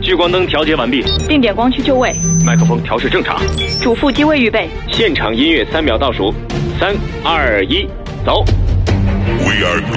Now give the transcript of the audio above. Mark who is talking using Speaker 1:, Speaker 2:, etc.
Speaker 1: 聚光灯调节完毕，
Speaker 2: 定点光区就位，
Speaker 1: 麦克风调试正常，
Speaker 2: 主副机位预备。
Speaker 1: 现场音乐3秒倒数，3、2、1，走。
Speaker 3: We are